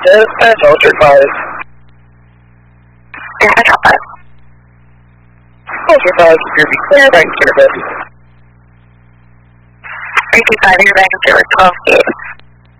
Soldier 5. Top 5. Soldier 5, you're be clear back service. 325, you're back in service, 12 speed.